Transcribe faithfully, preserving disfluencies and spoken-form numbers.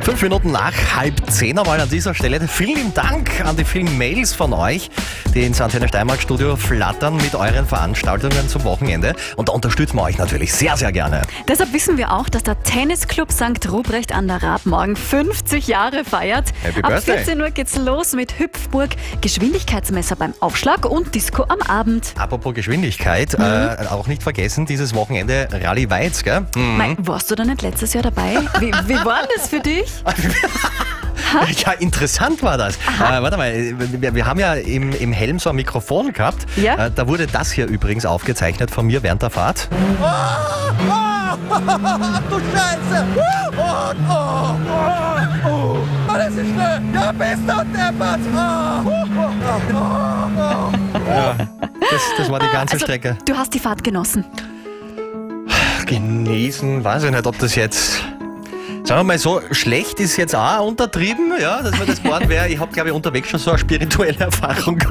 Fünf Minuten nach halb zehn einmal an dieser Stelle. Vielen Dank an die vielen Mails von euch, die ins Antenne Steiermark Studio flattern mit euren Veranstaltungen zum Wochenende. Und da unterstützen wir euch natürlich sehr, sehr gerne. Deshalb wissen wir auch, dass der Tennisclub Sankt Ruprecht an der Raab morgen fünfzig Jahre feiert. Happy Ab Birthday. vierzehn Uhr geht's los mit Hüpfburg, Geschwindigkeitsmesser beim Aufschlag und Disco am Abend. Apropos Geschwindigkeit, Mhm. äh, auch nicht vergessen, dieses Wochenende Rallye Weiz, gell? Mhm. Mei, warst du da nicht letztes Jahr dabei? Wie, wie war das für dich? Ja, interessant war das. Äh, warte mal, wir, wir haben ja im, im Helm so ein Mikrofon gehabt. Ja. Äh, da wurde das hier übrigens aufgezeichnet von mir während der Fahrt. Oh, oh, du Scheiße! Oh, oh, oh, oh. Alles ist schnell! Ja, bist du deppert! Oh, oh, oh, oh. Ja, das, das war die ganze Also, Strecke. du hast die Fahrt genossen. Genießen, weiß ich nicht, ob das jetzt... Sagen wir mal so, schlecht ist jetzt auch untertrieben, ja, dass man das Wort wäre. Ich habe, glaube ich, unterwegs schon so eine spirituelle Erfahrung gehabt.